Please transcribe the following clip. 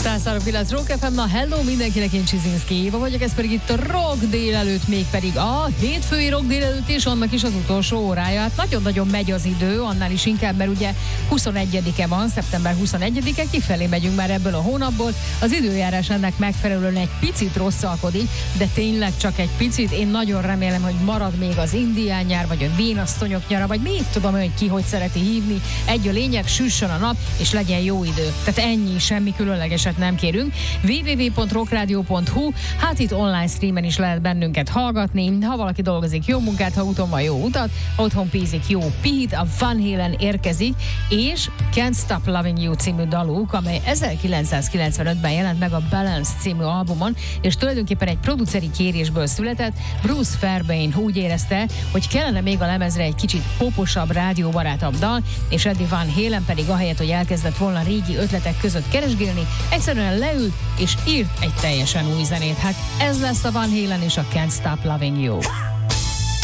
103.9 Rock FM, na hello mindenkinek, én Csizinszki Éva vagyok, ez pedig itt a Rock délelőtt, mégpedig a hétfői Rock délelőtt, és annak is az utolsó órája. Hát nagyon-nagyon megy az idő, annál is inkább, mert ugye 21-e van, szeptember 21-e, kifelé megyünk már ebből a hónapból. Az időjárás ennek megfelelően egy picit rosszalkodik, de tényleg csak egy picit. Én nagyon remélem, hogy marad még az indián nyár, vagy a vénasztonyok nyara, vagy még tudom, hogy ki hogy szereti hívni. Egy a lényeg, süssön a nap, és legyen jó idő. Tehát ennyi, semmi különlegeset nem kérünk. www.rockradio.hu, hát itt online streamen is lehet bennünket hallgatni. Ha valaki dolgozik, jó munkát, ha úton van, jó utat, ha otthon pízik, jó pihit. A Van Halen érkezik, és Can't Stop Loving You című daluk, amely 1995-ben jelent meg a Balance című albumon, és tulajdonképpen egy produceri kérésből született. Bruce Fairbairn úgy érezte, hogy kellene még a lemezre egy kicsit poposabb, rádióbarátabb dal, és Eddie Van Halen pedig ahelyett, hogy elkezdett volna régi ötletek között keresgélni, egyszerűen leült és írt egy teljesen új zenét. Hát ez lesz a Van Halen és a Can't Stop Loving You.